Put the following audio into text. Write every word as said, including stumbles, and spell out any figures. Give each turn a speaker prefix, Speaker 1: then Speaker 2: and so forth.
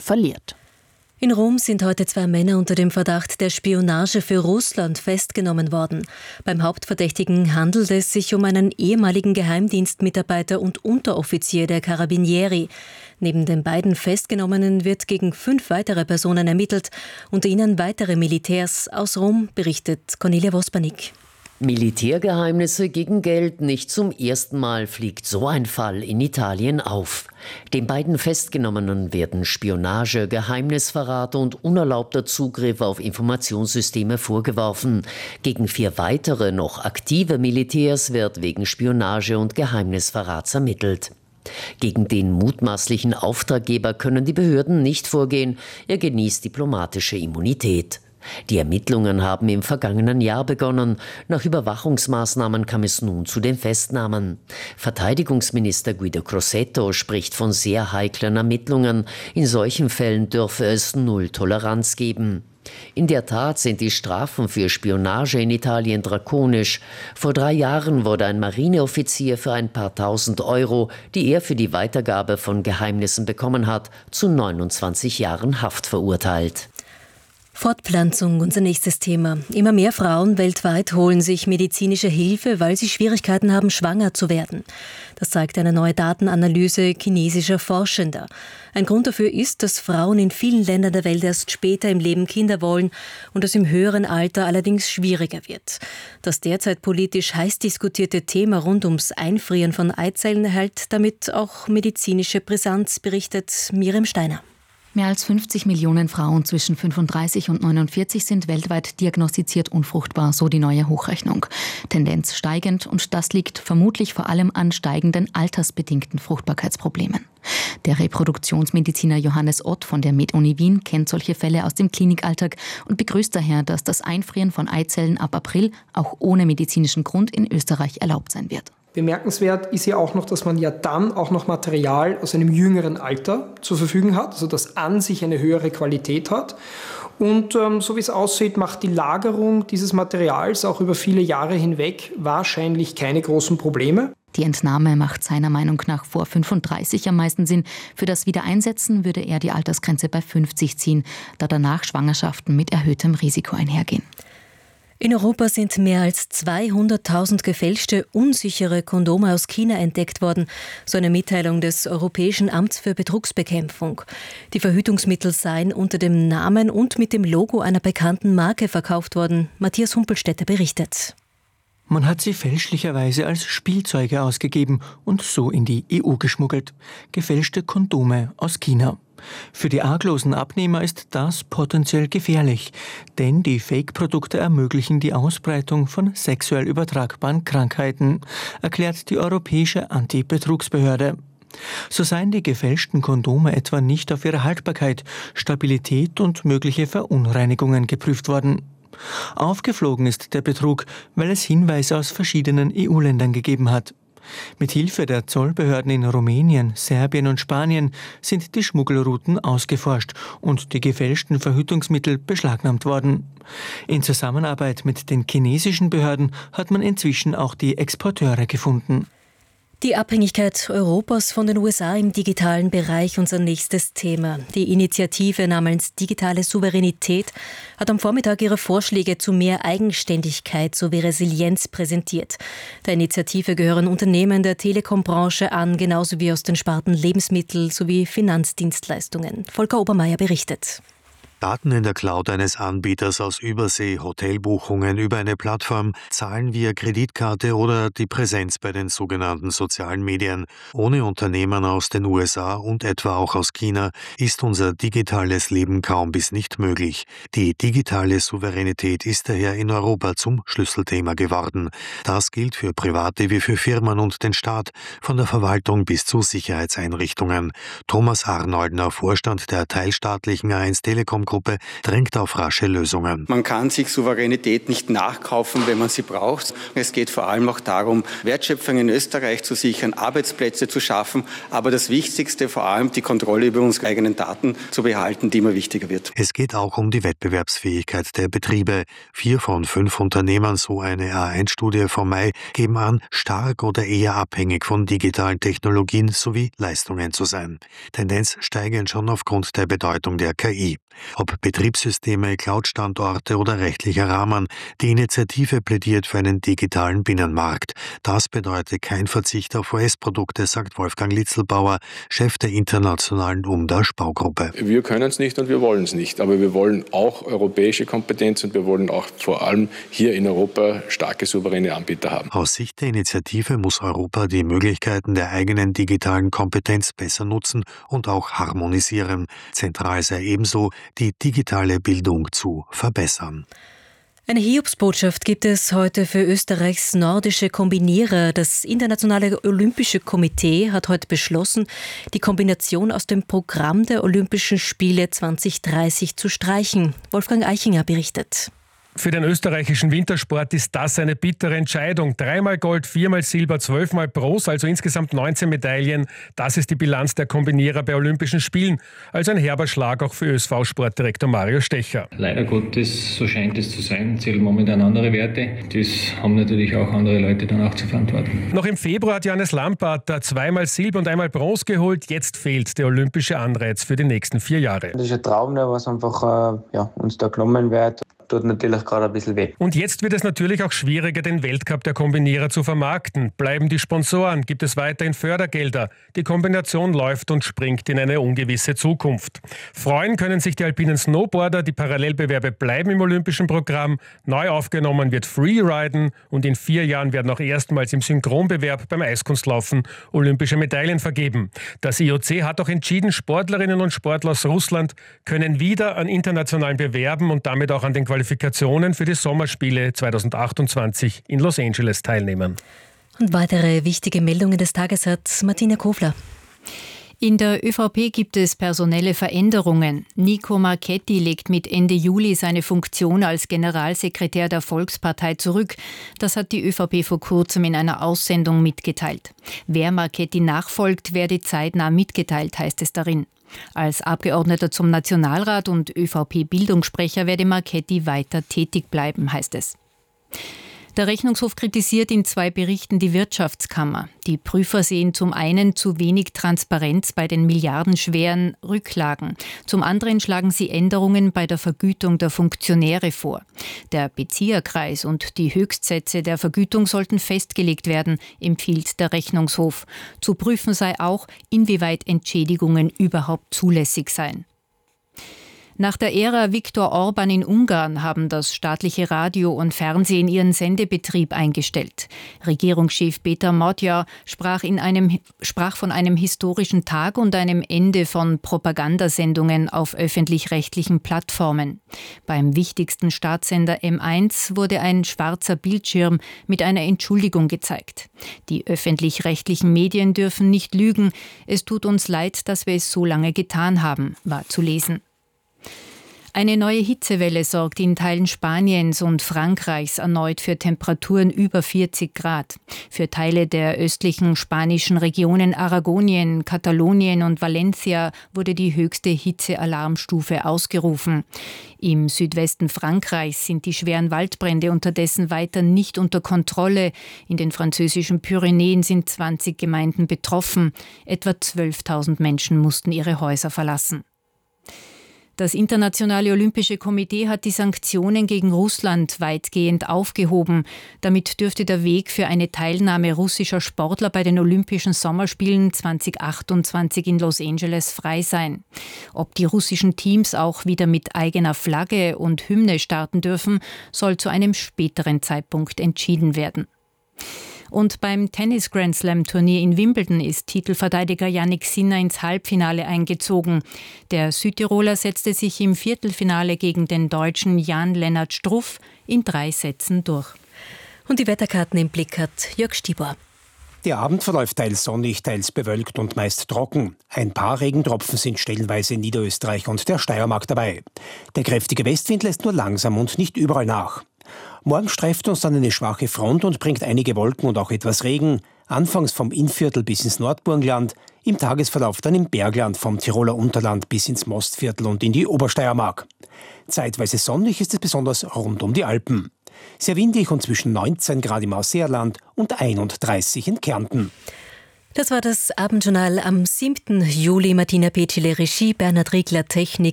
Speaker 1: verliert.
Speaker 2: In Rom sind heute zwei Männer unter dem Verdacht der Spionage für Russland festgenommen worden. Beim Hauptverdächtigen handelt es sich um einen ehemaligen Geheimdienstmitarbeiter und Unteroffizier der Carabinieri. Neben den beiden Festgenommenen wird gegen fünf weitere Personen ermittelt, unter ihnen weitere Militärs. Aus Rom berichtet Cornelia Vospanik.
Speaker 3: Militärgeheimnisse gegen Geld. Nicht zum ersten Mal fliegt so ein Fall in Italien auf. Den beiden Festgenommenen werden Spionage, Geheimnisverrat und unerlaubter Zugriff auf Informationssysteme vorgeworfen. Gegen vier weitere, noch aktive Militärs wird wegen Spionage und Geheimnisverrats ermittelt. Gegen den mutmaßlichen Auftraggeber können die Behörden nicht vorgehen. Er genießt diplomatische Immunität. Die Ermittlungen haben im vergangenen Jahr begonnen. Nach Überwachungsmaßnahmen kam es nun zu den Festnahmen. Verteidigungsminister Guido Crosetto spricht von sehr heiklen Ermittlungen. In solchen Fällen dürfe es Null Toleranz geben. In der Tat sind die Strafen für Spionage in Italien drakonisch. Vor drei Jahren wurde ein Marineoffizier für ein paar tausend Euro, die er für die Weitergabe von Geheimnissen bekommen hat, zu neunundzwanzig Jahren Haft verurteilt.
Speaker 2: Fortpflanzung, unser nächstes Thema. Immer mehr Frauen weltweit holen sich medizinische Hilfe, weil sie Schwierigkeiten haben, schwanger zu werden. Das zeigt eine neue Datenanalyse chinesischer Forschender. Ein Grund dafür ist, dass Frauen in vielen Ländern der Welt erst später im Leben Kinder wollen und es im höheren Alter allerdings schwieriger wird. Das derzeit politisch heiß diskutierte Thema rund ums Einfrieren von Eizellen erhält damit auch medizinische Brisanz, berichtet Miriam Steiner.
Speaker 4: Mehr als fünfzig Millionen Frauen zwischen fünfunddreißig und neunundvierzig sind weltweit diagnostiziert unfruchtbar, so die neue Hochrechnung. Tendenz steigend und das liegt vermutlich vor allem an steigenden altersbedingten Fruchtbarkeitsproblemen. Der Reproduktionsmediziner Johannes Ott von der MedUni Wien kennt solche Fälle aus dem Klinikalltag und begrüßt daher, dass das Einfrieren von Eizellen ab April auch ohne medizinischen Grund in Österreich erlaubt sein wird.
Speaker 5: Bemerkenswert ist ja auch noch, dass man ja dann auch noch Material aus einem jüngeren Alter zur Verfügung hat, also das an sich eine höhere Qualität hat. Und ähm, so wie es aussieht, macht die Lagerung dieses Materials auch über viele Jahre hinweg wahrscheinlich keine großen Probleme.
Speaker 4: Die Entnahme macht seiner Meinung nach vor fünfunddreißig am meisten Sinn. Für das Wiedereinsetzen würde er die Altersgrenze bei fünfzig ziehen, da danach Schwangerschaften mit erhöhtem Risiko einhergehen.
Speaker 2: In Europa sind mehr als zweihunderttausend gefälschte, unsichere Kondome aus China entdeckt worden, so eine Mitteilung des Europäischen Amts für Betrugsbekämpfung. Die Verhütungsmittel seien unter dem Namen und mit dem Logo einer bekannten Marke verkauft worden. Matthias Humpelstädter berichtet.
Speaker 6: Man hat sie fälschlicherweise als Spielzeuge ausgegeben und so in die E U geschmuggelt. Gefälschte Kondome aus China. Für die arglosen Abnehmer ist das potenziell gefährlich, denn die Fake-Produkte ermöglichen die Ausbreitung von sexuell übertragbaren Krankheiten, erklärt die Europäische Anti-Betrugsbehörde. So seien die gefälschten Kondome etwa nicht auf ihre Haltbarkeit, Stabilität und mögliche Verunreinigungen geprüft worden. Aufgeflogen ist der Betrug, weil es Hinweise aus verschiedenen E U-Ländern gegeben hat. Mit Hilfe der Zollbehörden in Rumänien, Serbien und Spanien sind die Schmuggelrouten ausgeforscht und die gefälschten Verhütungsmittel beschlagnahmt worden. In Zusammenarbeit mit den chinesischen Behörden hat man inzwischen auch die Exporteure gefunden.
Speaker 2: Die Abhängigkeit Europas von den U S A im digitalen Bereich, unser nächstes Thema. Die Initiative namens Digitale Souveränität hat am Vormittag ihre Vorschläge zu mehr Eigenständigkeit sowie Resilienz präsentiert. Der Initiative gehören Unternehmen der Telekom-Branche an, genauso wie aus den Sparten Lebensmittel sowie Finanzdienstleistungen. Volker Obermeier berichtet.
Speaker 7: Daten in der Cloud eines Anbieters aus Übersee, Hotelbuchungen über eine Plattform, Zahlen via Kreditkarte oder die Präsenz bei den sogenannten sozialen Medien. Ohne Unternehmen aus den U S A und etwa auch aus China ist unser digitales Leben kaum bis nicht möglich. Die digitale Souveränität ist daher in Europa zum Schlüsselthema geworden. Das gilt für Private wie für Firmen und den Staat, von der Verwaltung bis zu Sicherheitseinrichtungen. Thomas Arnoldner, Vorstand der teilstaatlichen A eins Telekom Konzerngruppe drängt auf rasche Lösungen.
Speaker 1: Man kann sich Souveränität nicht nachkaufen, wenn man sie braucht. Es geht vor allem auch darum, Wertschöpfung in Österreich zu sichern, Arbeitsplätze zu schaffen, aber das Wichtigste vor allem die Kontrolle über unsere eigenen Daten zu behalten, die immer wichtiger wird.
Speaker 7: Es geht auch um die Wettbewerbsfähigkeit der Betriebe. Vier von fünf Unternehmern, so eine A eins Studie vom Mai, geben an, stark oder eher abhängig von digitalen Technologien sowie Leistungen zu sein. Tendenz steigend schon aufgrund der Bedeutung der K I. Ob Betriebssysteme, Cloud-Standorte oder rechtlicher Rahmen, die Initiative plädiert für einen digitalen Binnenmarkt. Das bedeutet kein Verzicht auf U S-Produkte, sagt Wolfgang Litzelbauer, Chef der internationalen Umdasch-Baugruppe.
Speaker 8: Wir können es nicht und wir wollen es nicht, aber wir wollen auch europäische Kompetenz und wir wollen auch vor allem hier in Europa starke, souveräne Anbieter haben.
Speaker 7: Aus Sicht der Initiative muss Europa die Möglichkeiten der eigenen digitalen Kompetenz besser nutzen und auch harmonisieren. Zentral sei ebenso, die digitale Bildung zu verbessern.
Speaker 2: Eine Hiobsbotschaft gibt es heute für Österreichs nordische Kombinierer. Das Internationale Olympische Komitee hat heute beschlossen, die Kombination aus dem Programm der Olympischen Spiele zwanzig dreißig zu streichen. Wolfgang Eichinger berichtet.
Speaker 9: Für den österreichischen Wintersport ist das eine bittere Entscheidung. Dreimal Gold, viermal Silber, zwölfmal Bronze, also insgesamt neunzehn Medaillen. Das ist die Bilanz der Kombinierer bei Olympischen Spielen. Also ein herber Schlag auch für Ö S V-Sportdirektor Mario Stecher.
Speaker 10: Leider Gottes, so scheint es zu sein, zählen momentan andere Werte. Das haben natürlich auch andere Leute dann auch zu verantworten.
Speaker 9: Noch im Februar hat Johannes Lampart zweimal Silber und einmal Bronze geholt. Jetzt fehlt der olympische Anreiz für die nächsten vier Jahre.
Speaker 11: Das ist ein Traum, was einfach äh, ja, uns da genommen wird. Tut natürlich gerade ein bisschen weh.
Speaker 9: Und jetzt wird es natürlich auch schwieriger, den Weltcup der Kombinierer zu vermarkten. Bleiben die Sponsoren? Gibt es weiterhin Fördergelder? Die Kombination läuft und springt in eine ungewisse Zukunft. Freuen können sich die alpinen Snowboarder. Die Parallelbewerbe bleiben im olympischen Programm. Neu aufgenommen wird Freeriden und in vier Jahren werden auch erstmals im Synchronbewerb beim Eiskunstlaufen olympische Medaillen vergeben. Das I O C hat auch entschieden, Sportlerinnen und Sportler aus Russland können wieder an internationalen Bewerben und damit auch an den Qualifikationen für die Sommerspiele zweitausendachtundzwanzig in Los Angeles teilnehmen.
Speaker 2: Und weitere wichtige Meldungen des Tages hat Martina Kofler.
Speaker 4: In der ÖVP gibt es personelle Veränderungen. Nico Marchetti legt mit Ende Juli seine Funktion als Generalsekretär der Volkspartei zurück. Das hat die ÖVP vor kurzem in einer Aussendung mitgeteilt. Wer Marchetti nachfolgt, werde zeitnah mitgeteilt, heißt es darin. Als Abgeordneter zum Nationalrat und ÖVP-Bildungssprecher werde Marchetti weiter tätig bleiben, heißt es. Der Rechnungshof kritisiert in zwei Berichten die Wirtschaftskammer. Die Prüfer sehen zum einen zu wenig Transparenz bei den milliardenschweren Rücklagen. Zum anderen schlagen sie Änderungen bei der Vergütung der Funktionäre vor. Der Bezieherkreis und die Höchstsätze der Vergütung sollten festgelegt werden, empfiehlt der Rechnungshof. Zu prüfen sei auch, inwieweit Entschädigungen überhaupt zulässig seien. Nach der Ära Viktor Orban in Ungarn haben das staatliche Radio und Fernsehen ihren Sendebetrieb eingestellt. Regierungschef Peter Magyar sprach, in einem, sprach von einem historischen Tag und einem Ende von Propagandasendungen auf öffentlich-rechtlichen Plattformen. Beim wichtigsten Staatssender M eins wurde ein schwarzer Bildschirm mit einer Entschuldigung gezeigt. Die öffentlich-rechtlichen Medien dürfen nicht lügen. Es tut uns leid, dass wir es so lange getan haben, war zu lesen. Eine neue Hitzewelle sorgt in Teilen Spaniens und Frankreichs erneut für Temperaturen über vierzig Grad. Für Teile der östlichen spanischen Regionen Aragonien, Katalonien und Valencia wurde die höchste Hitzealarmstufe ausgerufen. Im Südwesten Frankreichs sind die schweren Waldbrände unterdessen weiter nicht unter Kontrolle. In den französischen Pyrenäen sind zwanzig Gemeinden betroffen. Etwa zwölftausend Menschen mussten ihre Häuser verlassen. Das Internationale Olympische Komitee hat die Sanktionen gegen Russland weitgehend aufgehoben. Damit dürfte der Weg für eine Teilnahme russischer Sportler bei den Olympischen Sommerspielen zweitausendachtundzwanzig in Los Angeles frei sein. Ob die russischen Teams auch wieder mit eigener Flagge und Hymne starten dürfen, soll zu einem späteren Zeitpunkt entschieden werden. Und beim Tennis-Grand-Slam-Turnier in Wimbledon ist Titelverteidiger Jannik Sinner ins Halbfinale eingezogen. Der Südtiroler setzte sich im Viertelfinale gegen den Deutschen Jan-Lennart Struff in drei Sätzen durch.
Speaker 2: Und die Wetterkarten im Blick hat Jörg Stieber.
Speaker 12: Der Abend verläuft teils sonnig, teils bewölkt und meist trocken. Ein paar Regentropfen sind stellenweise in Niederösterreich und der Steiermark dabei. Der kräftige Westwind lässt nur langsam und nicht überall nach. Morgen streift uns dann eine schwache Front und bringt einige Wolken und auch etwas Regen. Anfangs vom Innviertel bis ins Nordburgenland, im Tagesverlauf dann im Bergland vom Tiroler Unterland bis ins Mostviertel und in die Obersteiermark. Zeitweise sonnig ist es besonders rund um die Alpen. Sehr windig und zwischen neunzehn Grad im Ausseerland und einunddreißig in Kärnten.
Speaker 2: Das war das Abendjournal am siebten Juli. Martina Petschele, Regie, Bernhard Riegler, Technik.